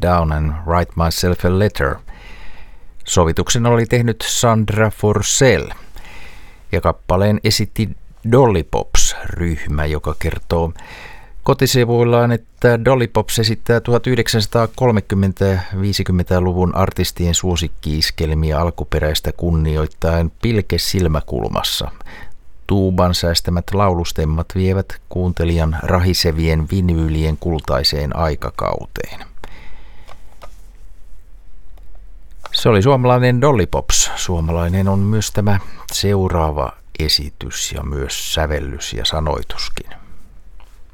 Down and Write Myself a Letter. Sovituksen oli tehnyt Sandra Forcell ja kappaleen esitti Dolly Pops-ryhmä, joka kertoo kotisivuillaan, että Dolly Pops esittää 1930- ja 50-luvun artistien suosikki-iskelmiä alkuperäistä kunnioittaen pilke silmäkulmassa. Tuuban säästämät laulustemmat vievät kuuntelijan rahisevien vinyylien kultaiseen aikakauteen. Se oli suomalainen Dolly Pops. Suomalainen on myös tämä seuraava esitys ja myös sävellys ja sanoituskin.